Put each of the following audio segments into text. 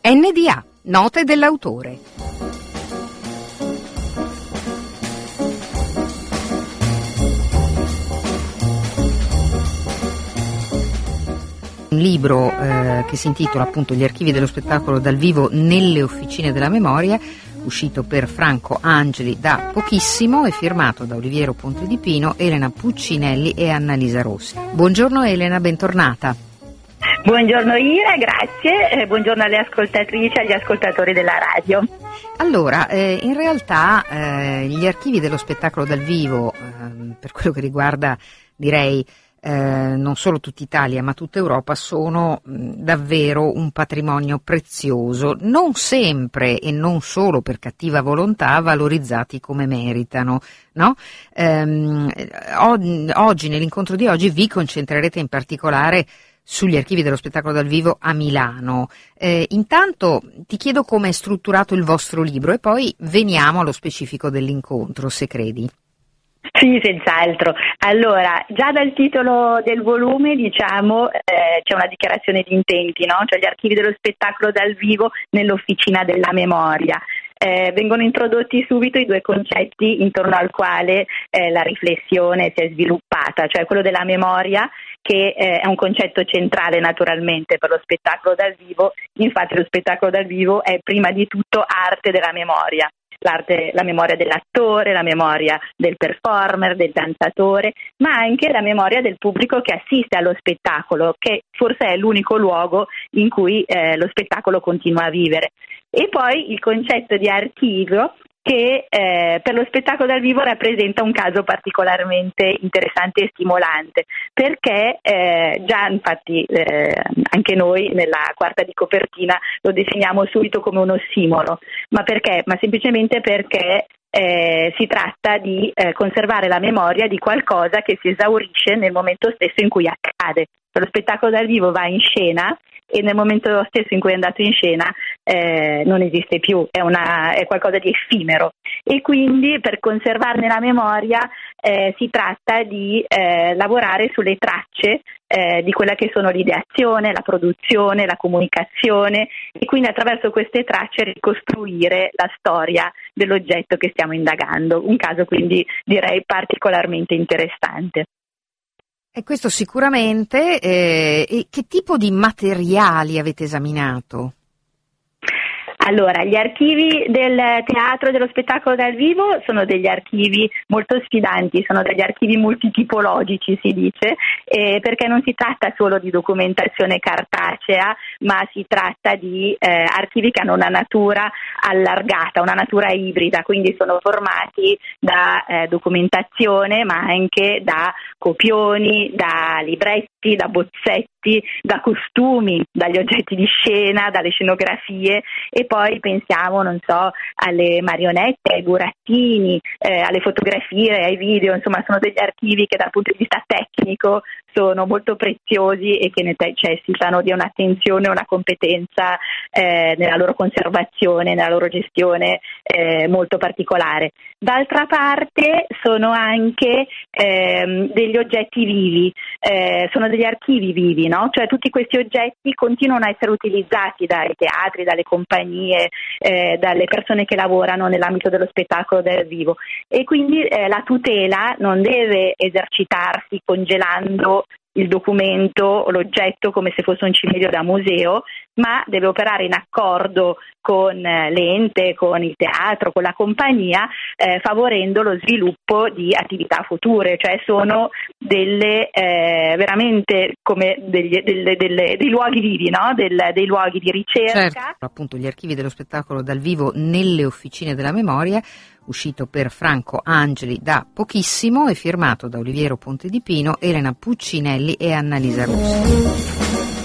NDA, note dell'autore. Un libro che si intitola appunto Gli archivi dello spettacolo dal vivo nelle officine della memoria, uscito per Franco Angeli da pochissimo e firmato da Oliviero Ponte di Pino, Elena Puccinelli e Annalisa Rossi. Buongiorno Elena, bentornata. Buongiorno Ira, grazie, buongiorno alle ascoltatrici e agli ascoltatori della radio. Allora, in realtà gli archivi dello spettacolo dal vivo, per quello che riguarda, direi, non solo tutta Italia ma tutta Europa, sono davvero un patrimonio prezioso, non sempre e non solo per cattiva volontà valorizzati come meritano, no? Oggi, nell'incontro di oggi, vi concentrerete in particolare sugli archivi dello spettacolo dal vivo a Milano. Intanto ti chiedo come è strutturato il vostro libro e poi veniamo allo specifico dell'incontro, se credi. Sì, senz'altro. Allora, già dal titolo del volume, diciamo, c'è una dichiarazione di intenti, no? Cioè gli archivi dello spettacolo dal vivo nell'officina della memoria. Vengono introdotti subito i due concetti intorno al quale la riflessione si è sviluppata, cioè quello della memoria, che è un concetto centrale naturalmente per lo spettacolo dal vivo. Infatti lo spettacolo dal vivo è prima di tutto arte della memoria. La memoria dell'attore, la memoria del performer, del danzatore, ma anche la memoria del pubblico che assiste allo spettacolo, che forse è l'unico luogo in cui lo spettacolo continua a vivere. E poi il concetto di archivio, che per lo spettacolo dal vivo rappresenta un caso particolarmente interessante e stimolante, perché già infatti anche noi nella quarta di copertina lo definiamo subito come un ossimoro. Ma perché? Ma semplicemente perché si tratta di conservare la memoria di qualcosa che si esaurisce nel momento stesso in cui accade. Lo spettacolo dal vivo va in scena e nel momento stesso in cui è andato in scena non esiste più, è qualcosa di effimero, e quindi per conservarne la memoria si tratta di lavorare sulle tracce di quella che sono l'ideazione, la produzione, la comunicazione, e quindi attraverso queste tracce ricostruire la storia dell'oggetto che stiamo indagando. Un caso quindi direi particolarmente interessante. E questo sicuramente. E che tipo di materiali avete esaminato? Allora, gli archivi del teatro e dello spettacolo dal vivo sono degli archivi molto sfidanti, sono degli archivi multitipologici, si dice, perché non si tratta solo di documentazione cartacea, ma si tratta di archivi che hanno una natura allargata, una natura ibrida, quindi sono formati da documentazione, ma anche da copioni, da libretti, da bozzetti, da costumi, dagli oggetti di scena, dalle scenografie, e poi pensiamo, non so, alle marionette, ai burattini, alle fotografie, ai video. Insomma, sono degli archivi che dal punto di vista tecnico sono molto preziosi e che necessitano di un'attenzione e una competenza nella loro conservazione, nella loro gestione molto particolare. D'altra parte sono anche degli oggetti vivi, sono degli archivi vivi, no? Cioè tutti questi oggetti continuano a essere utilizzati dai teatri, dalle compagnie, dalle persone che lavorano nell'ambito dello spettacolo dal vivo, e quindi la tutela non deve esercitarsi congelando il documento o l'oggetto come se fosse un cimelio da museo, ma deve operare in accordo con l'ente, con il teatro, con la compagnia, favorendo lo sviluppo di attività future. Cioè sono delle veramente come dei luoghi vivi, no? Dei luoghi di ricerca. Certo, appunto gli archivi dello spettacolo dal vivo nelle officine della memoria, uscito per Franco Angeli da pochissimo e firmato da Oliviero Ponte di Pino, Elena Puccinelli e Annalisa Rossi.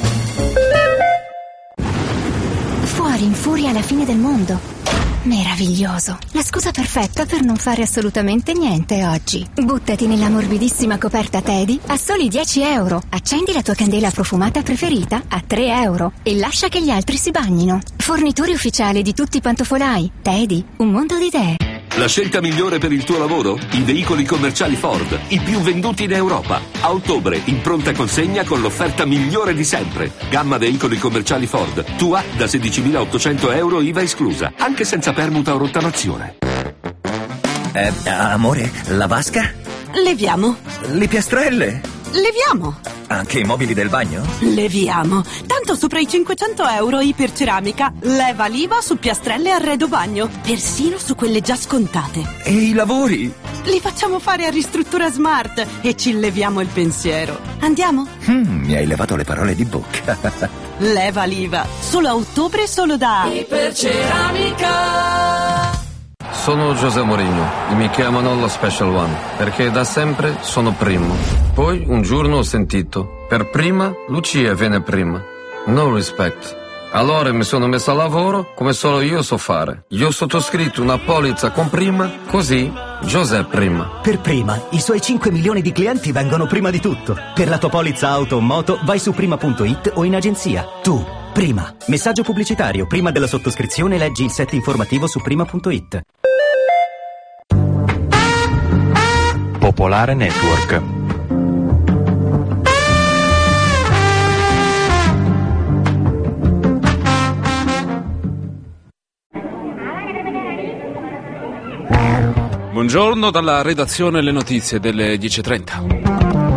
Fuori in furia alla fine del mondo. Meraviglioso. La scusa perfetta per non fare assolutamente niente oggi. Buttati nella morbidissima coperta Teddy a soli 10 euro. Accendi la tua candela profumata preferita a 3 euro e lascia che gli altri si bagnino. Fornitori ufficiali di tutti i pantofolai. Teddy, un mondo di idee. La scelta migliore per il tuo lavoro? I veicoli commerciali Ford, i più venduti in Europa. A ottobre, in pronta consegna con l'offerta migliore di sempre. Gamma veicoli commerciali Ford. Tua da 16.800 euro IVA esclusa, anche senza permuta o rottamazione. Amore, la vasca? Leviamo. Le piastrelle? Leviamo. Anche i mobili del bagno? Leviamo. Tanto sopra i 500 euro Iperceramica. Leva l'IVA su piastrelle e arredo bagno. Persino su quelle già scontate. E i lavori? Li facciamo fare a Ristruttura Smart e ci leviamo il pensiero. Andiamo? Mi hai levato le parole di bocca. Leva l'IVA. Solo a ottobre, solo da Iperceramica. Sono José Mourinho e mi chiamano lo Special One perché da sempre sono primo. Poi un giorno ho sentito, per prima Lucia viene prima. No respect. Allora mi sono messo a lavoro come solo io so fare. Io ho sottoscritto una polizza con prima, così José prima. Per prima, i suoi 5 milioni di clienti vengono prima di tutto. Per la tua polizza auto o moto vai su prima.it o in agenzia. Tu, prima. Messaggio pubblicitario. Prima della sottoscrizione leggi il set informativo su prima.it. Popolare Network. Buongiorno dalla redazione, le notizie delle 10:30.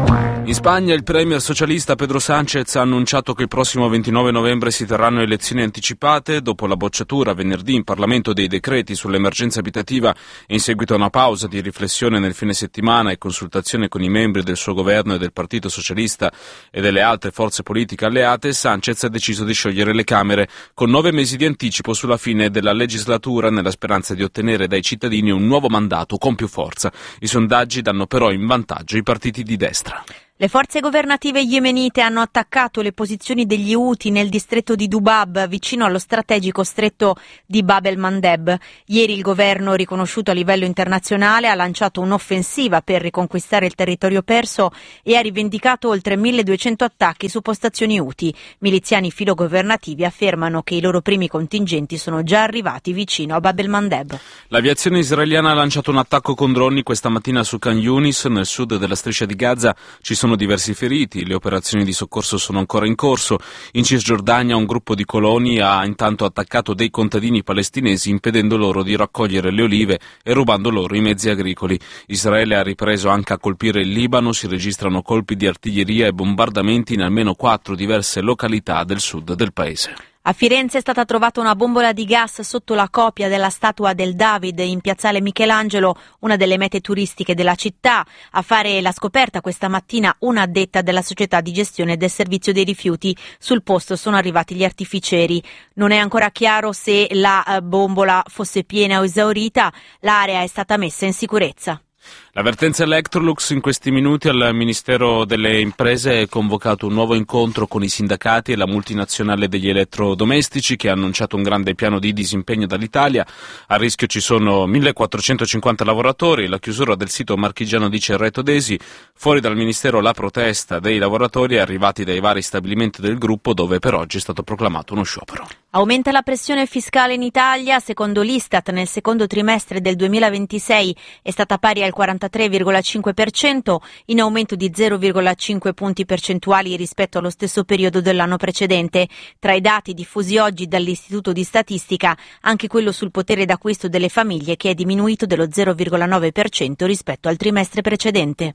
In Spagna il premier socialista Pedro Sánchez ha annunciato che il prossimo 29 novembre si terranno elezioni anticipate dopo la bocciatura venerdì in Parlamento dei decreti sull'emergenza abitativa e in seguito a una pausa di riflessione nel fine settimana e consultazione con i membri del suo governo e del Partito Socialista e delle altre forze politiche alleate. Sánchez ha deciso di sciogliere le Camere con 9 mesi di anticipo sulla fine della legislatura nella speranza di ottenere dai cittadini un nuovo mandato con più forza. I sondaggi danno però in vantaggio i partiti di destra. Le forze governative yemenite hanno attaccato le posizioni degli Houthi nel distretto di Dubab, vicino allo strategico stretto di Bab el-Mandeb. Ieri il governo, riconosciuto a livello internazionale, ha lanciato un'offensiva per riconquistare il territorio perso e ha rivendicato oltre 1.200 attacchi su postazioni Houthi. Miliziani filogovernativi affermano che i loro primi contingenti sono già arrivati vicino a Bab el-Mandeb. L'aviazione israeliana ha lanciato un attacco con droni questa mattina su Khan Yunis, nel sud della striscia di Gaza. Ci sono diversi feriti, le operazioni di soccorso sono ancora in corso. In Cisgiordania un gruppo di coloni ha intanto attaccato dei contadini palestinesi impedendo loro di raccogliere le olive e rubando loro i mezzi agricoli. Israele ha ripreso anche a colpire il Libano, si registrano colpi di artiglieria e bombardamenti in almeno 4 diverse località del sud del paese. A Firenze è stata trovata una bombola di gas sotto la copia della statua del David in piazzale Michelangelo, una delle mete turistiche della città. A fare la scoperta questa mattina una addetta della società di gestione del servizio dei rifiuti. Sul posto sono arrivati gli artificieri. Non è ancora chiaro se la bombola fosse piena o esaurita. L'area è stata messa in sicurezza. L'avvertenza Electrolux in questi minuti al Ministero delle Imprese è convocato un nuovo incontro con i sindacati e la multinazionale degli elettrodomestici che ha annunciato un grande piano di disimpegno dall'Italia. A rischio ci sono 1.450 lavoratori, la chiusura del sito marchigiano di Cerreto d'Esi. Fuori dal Ministero la protesta dei lavoratori arrivati dai vari stabilimenti del gruppo dove per oggi è stato proclamato uno sciopero. Aumenta la pressione fiscale in Italia, secondo l'Istat nel secondo trimestre del 2026 è stata pari al 43,5%, in aumento di 0,5 punti percentuali rispetto allo stesso periodo dell'anno precedente. Tra i dati diffusi oggi dall'Istituto di Statistica, anche quello sul potere d'acquisto delle famiglie che è diminuito dello 0,9% rispetto al trimestre precedente.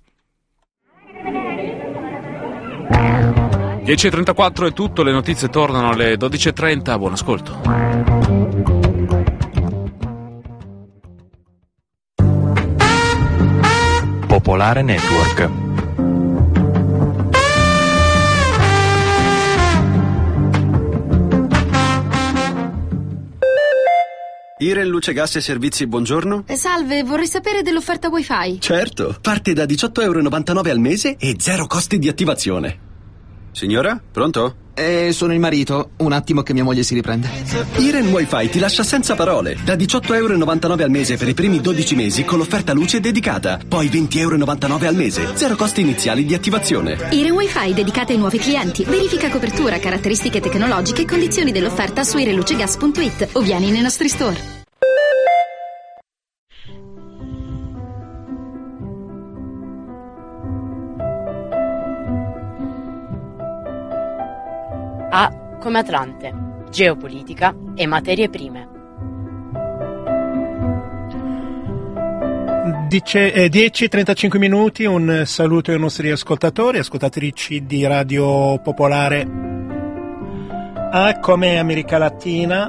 10:34 è tutto, le notizie tornano alle 12:30, buon ascolto. Popolare Network. Iren Luce Gas e Servizi, buongiorno. Salve, vorrei sapere dell'offerta Wi-Fi. Certo, parte da €18,99 al mese e 0 costi di attivazione. Signora, pronto? Sono il marito, un attimo che mia moglie si riprende. Iren Wi-Fi ti lascia senza parole. Da €18,99 al mese per i primi 12 mesi con l'offerta luce dedicata. Poi €20,99 al mese, 0 costi iniziali di attivazione. Iren Wi-Fi dedicata ai nuovi clienti. Verifica copertura, caratteristiche tecnologiche e condizioni dell'offerta su irenlucegas.it o vieni nei nostri store. come Atlante, geopolitica e materie prime. 10:35 minuti, un saluto ai nostri ascoltatori, ascoltatrici di Radio Popolare. Come America Latina,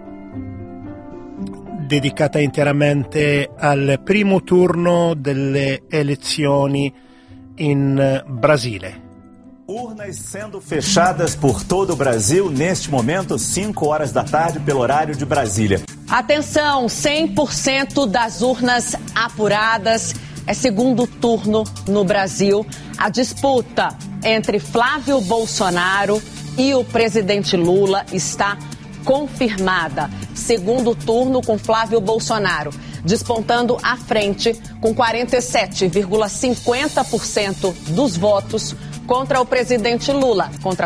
dedicata interamente al primo turno delle elezioni in Brasile. Urnas sendo fechadas por todo o Brasil neste momento, 5 horas da tarde, pelo horário de Brasília. Atenção, 100% das urnas apuradas. É segundo turno no Brasil. A disputa entre Flávio Bolsonaro e o presidente Lula está confirmada. Segundo turno com Flávio Bolsonaro despontando à frente com 47,50% dos votos contra o presidente Lula, contra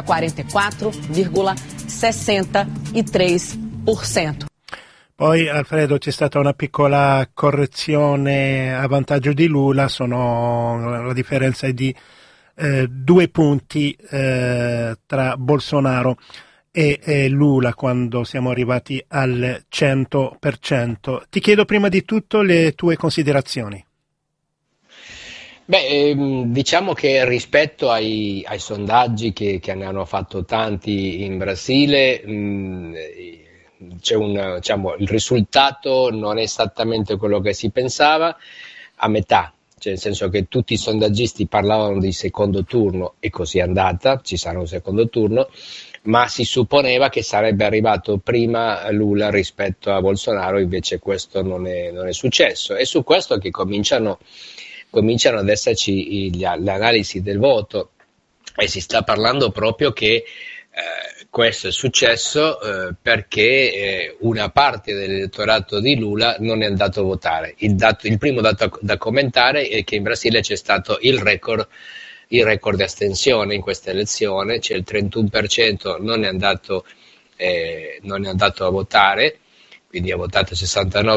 44,63%. Poi Alfredo, c'è stata una piccola correzione a vantaggio di Lula, la differenza è di 2 punti tra Bolsonaro e Lula quando siamo arrivati al 100%. Ti chiedo prima di tutto le tue considerazioni. Diciamo che rispetto ai sondaggi che ne hanno fatto tanti in Brasile, il risultato non è esattamente quello che si pensava, a metà, cioè nel senso che tutti i sondaggisti parlavano di secondo turno e così è andata, ci sarà un secondo turno, ma si supponeva che sarebbe arrivato prima Lula rispetto a Bolsonaro, invece questo non è successo. È su questo che cominciano ad esserci le analisi del voto e si sta parlando proprio che questo è successo perché una parte dell'elettorato di Lula non è andato a votare. Il primo dato da commentare è che in Brasile c'è stato il record di astensione in questa elezione, cioè il 31% non è andato a votare, quindi ha votato il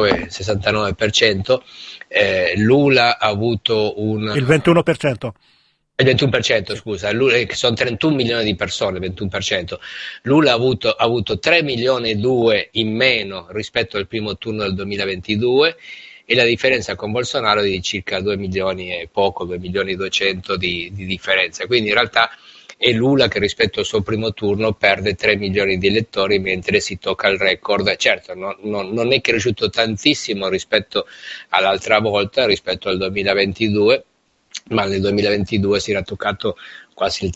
69%, Lula ha avuto il 21%. Il 21%, scusa, che sono 31 milioni di persone, 21%. Lula ha avuto 3 milioni e 2 in meno rispetto al primo turno del 2022 e la differenza con Bolsonaro è di circa 2 milioni e poco, 2 milioni e 200 di differenza. Quindi in realtà è Lula che rispetto al suo primo turno perde 3 milioni di elettori mentre si tocca il record. Certo, non è cresciuto tantissimo rispetto all'altra volta, rispetto al 2022, ma nel 2022 si era toccato quasi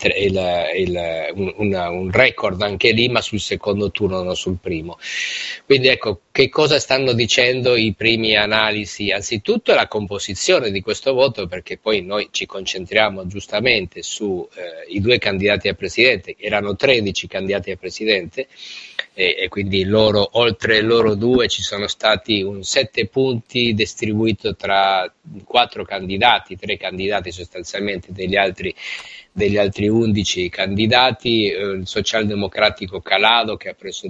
un record anche lì, ma sul secondo turno, non sul primo. Quindi ecco, che cosa stanno dicendo i primi analisi? Anzitutto la composizione di questo voto, perché poi noi ci concentriamo giustamente su i 2 candidati a presidente, erano 13 candidati a presidente, e quindi oltre loro 2 ci sono stati 7 punti distribuiti tra 4 candidati, 3 candidati sostanzialmente degli altri 11 candidati, il socialdemocratico Calado che ha preso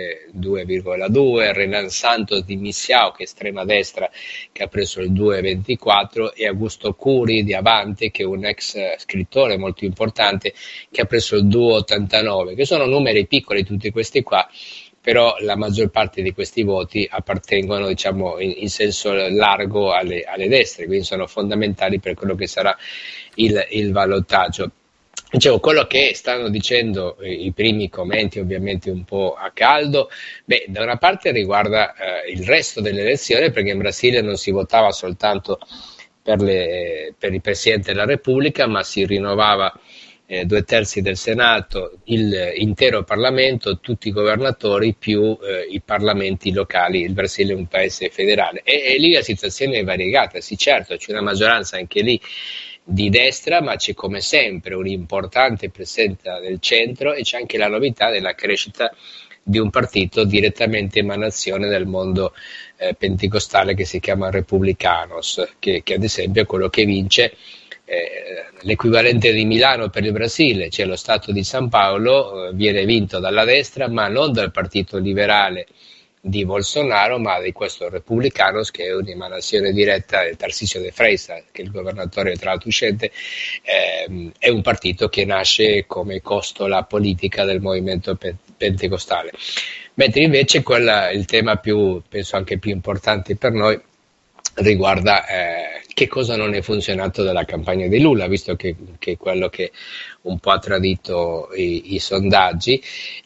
2,2, Renan Santos di Misiao che è estrema destra che ha preso il 2,24 e Augusto Curi di Avante che è un ex scrittore molto importante che ha preso il 2,89, che sono numeri piccoli tutti questi qua, però la maggior parte di questi voti appartengono in senso largo alle destre, quindi sono fondamentali per quello che sarà il ballottaggio. Dicevo, quello che stanno dicendo i primi commenti ovviamente un po' a caldo, da una parte riguarda il resto delle elezioni, perché in Brasile non si votava soltanto per il Presidente della Repubblica, ma si rinnovava 2/3 del Senato, l'intero Parlamento, tutti i governatori più i parlamenti locali. Il Brasile è un paese federale e lì la situazione è variegata, sì certo c'è una maggioranza anche lì di destra, ma c'è come sempre un'importante presenza del centro e c'è anche la novità della crescita di un partito direttamente emanazione del mondo pentecostale che si chiama Republicanos, che ad esempio è quello che vince l'equivalente di Milano per il Brasile, cioè lo Stato di San Paolo viene vinto dalla destra, ma non dal partito liberale di Bolsonaro, ma di questo Republicanos che è un'emanazione diretta del Tarcísio de Freitas, che è il governatore tra l'altro uscente, è un partito che nasce come costola politica del movimento pentecostale. Mentre invece il tema penso anche più importante per noi, riguarda che cosa non è funzionato dalla campagna di Lula, visto che è quello che un po' ha tradito i sondaggi,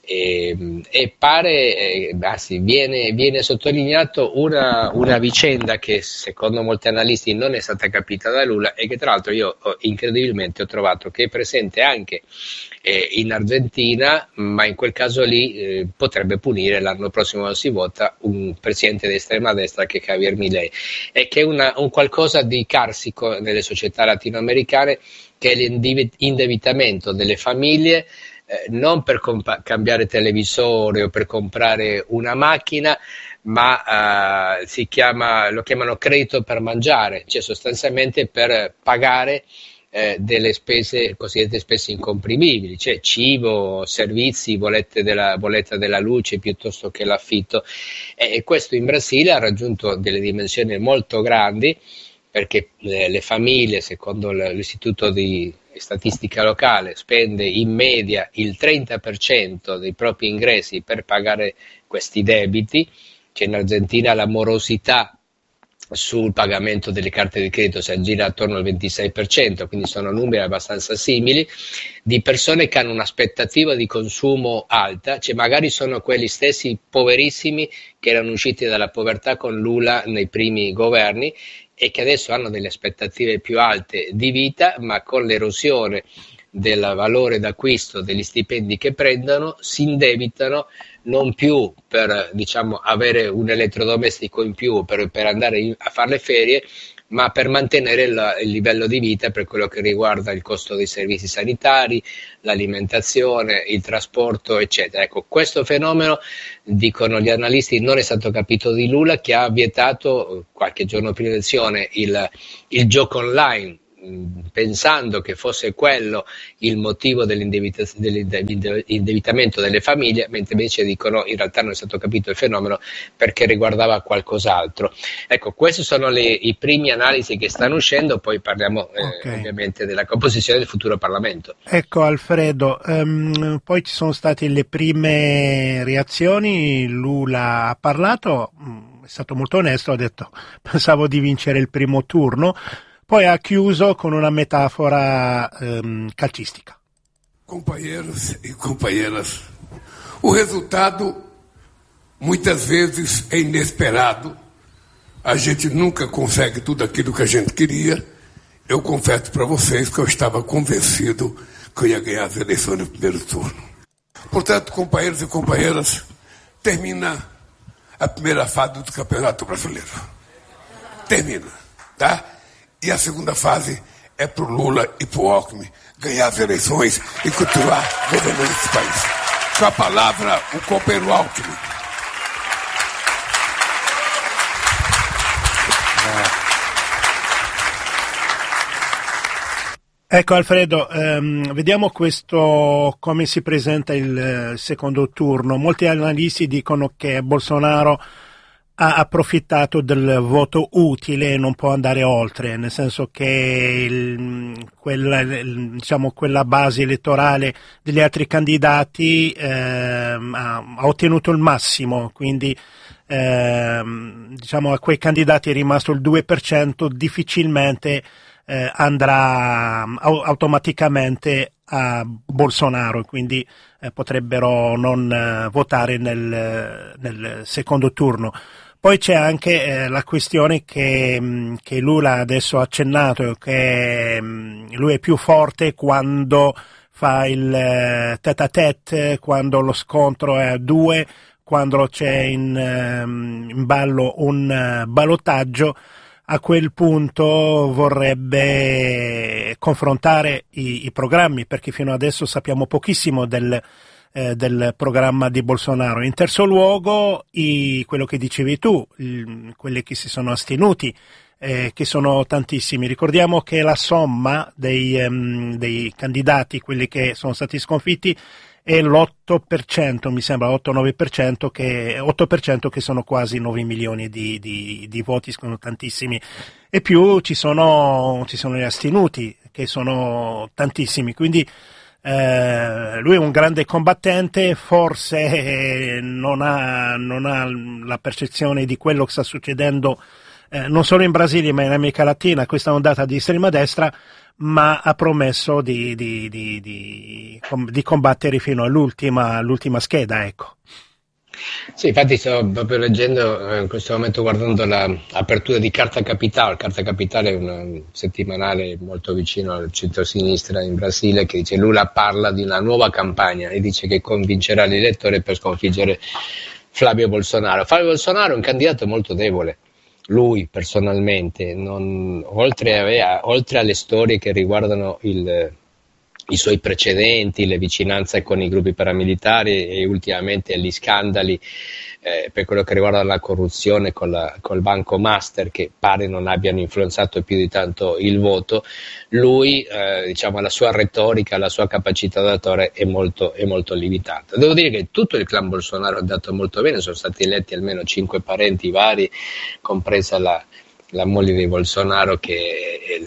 e pare, viene sottolineato una vicenda che secondo molti analisti non è stata capita da Lula e che tra l'altro io incredibilmente ho trovato che è presente anche in Argentina, ma in quel caso lì potrebbe punire, l'anno prossimo si vota, un presidente di estrema destra che è Javier Milei, e che è un qualcosa di carsico nelle società latinoamericane, che è l'indebitamento delle famiglie, non per cambiare televisore o per comprare una macchina, ma lo chiamano credito per mangiare, cioè sostanzialmente per pagare delle spese, cosiddette spese incomprimibili, cioè cibo, servizi, bolletta della luce piuttosto che l'affitto, e questo in Brasile ha raggiunto delle dimensioni molto grandi, perché le famiglie, secondo l'Istituto di Statistica Locale, spende in media il 30% dei propri ingressi per pagare questi debiti, cioè in Argentina la morosità sul pagamento delle carte di credito si aggira attorno al 26%, quindi sono numeri abbastanza simili, di persone che hanno un'aspettativa di consumo alta, cioè magari sono quelli stessi poverissimi che erano usciti dalla povertà con Lula nei primi governi e che adesso hanno delle aspettative più alte di vita, ma con l'erosione del valore d'acquisto degli stipendi che prendono si indebitano non più per avere un elettrodomestico in più per andare a fare le ferie, ma per mantenere il livello di vita per quello che riguarda il costo dei servizi sanitari, l'alimentazione, il trasporto, eccetera. Ecco, questo fenomeno, dicono gli analisti, non è stato capito di Lula, che ha vietato qualche giorno prima dell'elezione il gioco online, pensando che fosse quello il motivo dell'indebitamento delle famiglie, mentre invece dicono in realtà non è stato capito il fenomeno perché riguardava qualcos'altro. Ecco, queste sono i primi analisi che stanno uscendo, poi parliamo ovviamente della composizione del futuro Parlamento. Ecco Alfredo, poi ci sono state le prime reazioni, Lula ha parlato, è stato molto onesto, ha detto pensavo di vincere il primo turno. Poi ha chiuso con una metafora calcistica. Companheiros e companheiras, o resultado muitas vezes é inesperado. A gente nunca consegue tudo aquilo que a gente queria. Eu confesso para vocês que eu estava convencido que eu ia ganhar as eleições no primeiro turno. Portanto, companheiros e companheiras, termina a primeira fase do Campeonato Brasileiro. Termina, tá? E a segunda fase é para o Lula e para o Alckmin ganhar as eleições e continuar governando esse país. Com a palavra, o companheiro Alckmin. Ecco Alfredo, vediamo questo come si presenta il secondo turno. Molti analisti dicono che Bolsonaro ha approfittato del voto utile e non può andare oltre, nel senso che quella base elettorale degli altri candidati ha ottenuto il massimo, quindi a quei candidati è rimasto il 2%, difficilmente andrà automaticamente a Bolsonaro, quindi potrebbero non votare nel secondo turno. Poi c'è anche la questione che Lula adesso ha accennato, che lui è più forte quando fa il tête-à-tête, quando lo scontro è a due, quando c'è in ballo un ballottaggio. A quel punto vorrebbe confrontare i programmi, perché fino adesso sappiamo pochissimo del programma di Bolsonaro. In terzo luogo, quello che dicevi tu, quelli che si sono astenuti, che sono tantissimi. Ricordiamo che la somma dei candidati, quelli che sono stati sconfitti, è l'8%, mi sembra 8-9%, 8% che sono quasi 9 milioni di voti, sono tantissimi. E più ci sono gli astenuti, che sono tantissimi. Quindi Lui è un grande combattente, forse non ha la percezione di quello che sta succedendo non solo in Brasile ma in America Latina, questa ondata di estrema destra, ma ha promesso di combattere fino all'ultima scheda, ecco. Sì, infatti sto proprio leggendo, in questo momento guardando l'apertura di Carta Capital. Carta Capital è un settimanale molto vicino al centro-sinistra in Brasile, che dice Lula parla di una nuova campagna e dice che convincerà l'elettore per sconfiggere Flavio Bolsonaro. Flavio Bolsonaro è un candidato molto debole. Lui personalmente, oltre alle storie che riguardano i suoi precedenti, le vicinanze con i gruppi paramilitari e ultimamente gli scandali per quello che riguarda la corruzione col Banco Master, che pare non abbiano influenzato più di tanto il voto, lui, la sua retorica, la sua capacità d'attore è molto limitata. Devo dire che tutto il clan Bolsonaro è andato molto bene, sono stati eletti almeno 5 parenti vari, compresa la moglie di Bolsonaro, che è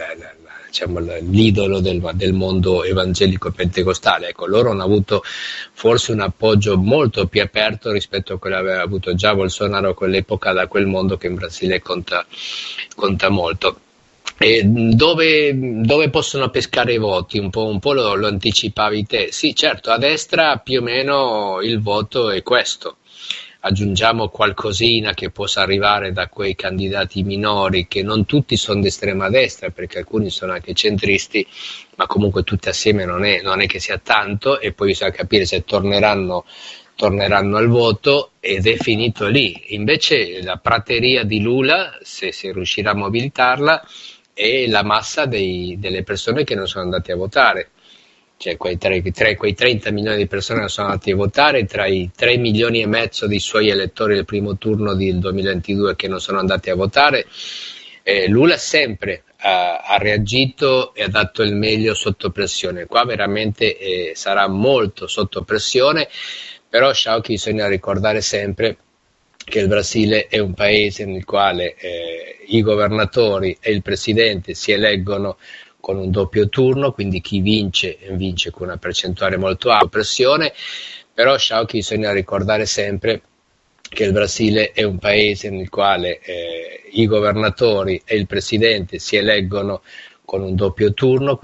l'idolo del mondo evangelico pentecostale. Ecco, loro hanno avuto forse un appoggio molto più aperto rispetto a quello che aveva avuto già Bolsonaro a quell'epoca, da quel mondo che in Brasile conta molto. E dove possono pescare i voti? Un po' lo anticipavi te. Sì, certo, a destra più o meno il voto è questo. Aggiungiamo qualcosina che possa arrivare da quei candidati minori, che non tutti sono d'estrema destra, perché alcuni sono anche centristi, ma comunque tutti assieme non è che sia tanto, e poi bisogna capire se torneranno al voto, ed è finito lì. Invece la prateria di Lula, se riuscirà a mobilitarla, è la massa delle persone che non sono andate a votare. Cioè quei 30 milioni di persone che sono andati a votare, tra i 3 milioni e mezzo dei suoi elettori del primo turno del 2022 che non sono andati a votare, Lula sempre ha reagito e ha dato il meglio sotto pressione. Qua veramente sarà molto sotto pressione, però che bisogna ricordare sempre che il Brasile è un paese nel quale i governatori e il presidente si eleggono con un doppio turno, quindi chi vince con una percentuale molto alta pressione, però che bisogna ricordare sempre che il Brasile è un paese nel quale i governatori e il presidente si eleggono con un doppio turno.